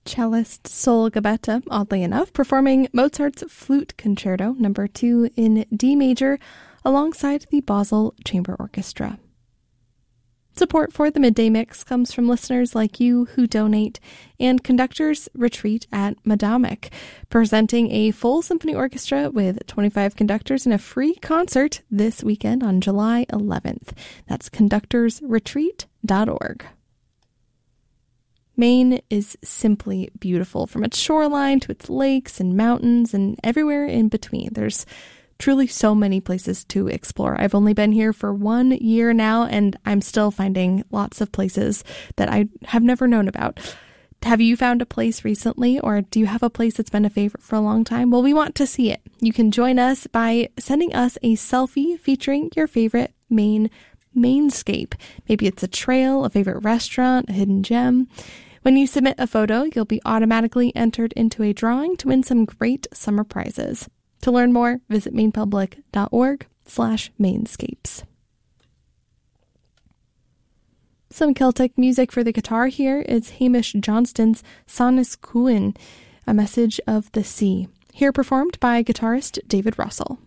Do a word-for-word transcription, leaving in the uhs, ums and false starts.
cellist Sol Gabetta, oddly enough, performing Mozart's Flute Concerto number two in D major alongside the Basel Chamber Orchestra. Support for the Midday Mix comes from listeners like you who donate and Conductors Retreat at Madamic, presenting a full symphony orchestra with twenty-five conductors in a free concert this weekend on July eleventh. That's conductors retreat dot org. Maine is simply beautiful, from its shoreline to its lakes and mountains and everywhere in between. There's truly so many places to explore. I've only been here for one year now, and I'm still finding lots of places that I have never known about. Have you found a place recently, or do you have a place that's been a favorite for a long time? Well, we want to see it. You can join us by sending us a selfie featuring your favorite Maine Mainscape. Maybe it's a trail, a favorite restaurant, a hidden gem. When you submit a photo, you'll be automatically entered into a drawing to win some great summer prizes. To learn more, visit mainpublic dot org slash mainscapes. Some Celtic music for the guitar here is Hamish Johnston's Sanas Cuin, a message of the sea, here performed by guitarist David Russell.